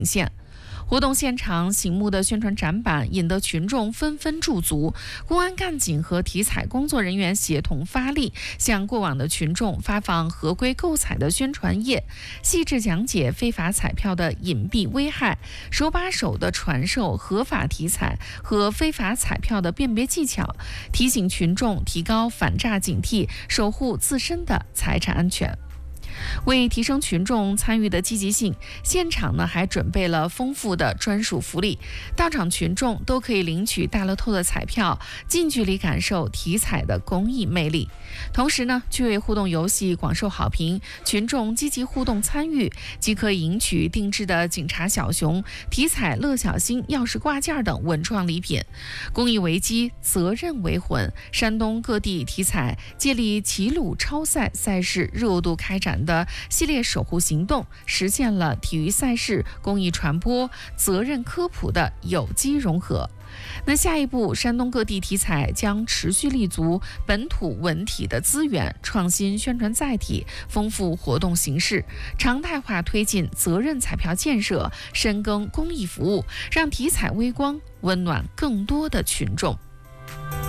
现。活动现场醒目的宣传展板引得群众纷纷驻足，公安干警和体彩工作人员协同发力，向过往的群众发放合规购彩的宣传页，细致讲解非法彩票的隐蔽危害，手把手地传授合法体彩和非法彩票的辨别技巧，提醒群众提高反诈警惕，守护自身的财产安全。为提升群众参与的积极性，现场还准备了丰富的专属福利，到场群众都可以领取大乐透的彩票，近距离感受体彩的公益魅力。同时趣味互动游戏广受好评，群众积极互动参与，即可赢取定制的警察小熊、体彩乐小星钥匙挂件等文创礼品。公益为基，责任为魂。山东各地体彩借力齐鲁超赛赛事热度开展的系列守护行动，实现了体育赛事、公益传播、责任科普的有机融合。下一步，山东各地体彩将持续立足本土文体的资源，创新宣传载体，丰富活动形式，常态化推进责任彩票建设，深耕公益服务，让体彩微光温暖更多的群众。